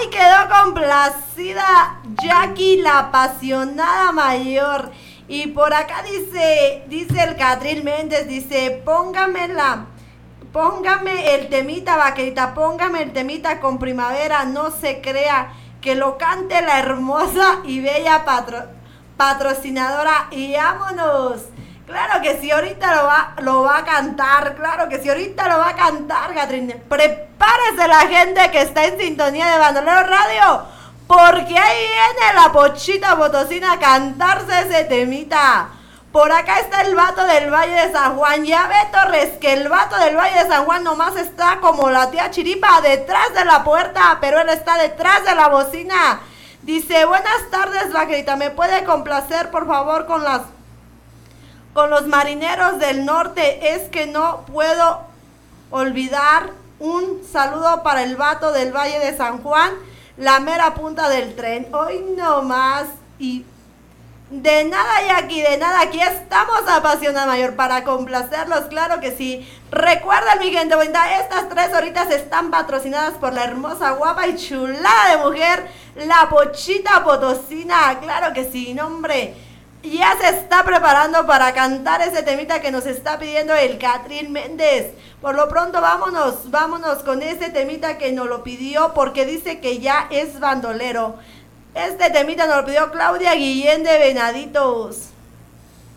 Ay, quedó complacida Jackie, la apasionada mayor. Y por acá dice el Catril Méndez, dice, póngame el temita, vaquerita, póngame el temita con primavera, no se crea, que lo cante la hermosa y bella patrocinadora y vámonos. Claro que sí, ahorita lo va a cantar, claro que sí, ahorita lo va a cantar, Catrín. Prepárese la gente que está en sintonía de Bandolero Radio, porque ahí viene la Pochita Potosina a cantarse ese temita. Por acá está el vato del Valle de San Juan. Ya ve, Torres, que el vato del Valle de San Juan nomás está como la tía Chiripa detrás de la puerta, pero él está detrás de la bocina. Dice, buenas tardes, vaquerita, ¿me puede complacer, por favor, con los marineros del norte? Es que no puedo olvidar un saludo para el vato del Valle de San Juan, la mera punta del tren. Hoy no más. Y de nada, Jackie, de nada, aquí estamos, apasionada mayor, para complacerlos, claro que sí. Recuerden, mi gente bonita, estas 3 horitas están patrocinadas por la hermosa, guapa y chulada de mujer, la Pochita Potosina, claro que sí, nombre. Ya se está preparando para cantar ese temita que nos está pidiendo el Catril Méndez. Por lo pronto vámonos con ese temita que nos lo pidió, porque dice que ya es bandolero. Este temita nos lo pidió Claudia Guillén de Venaditos.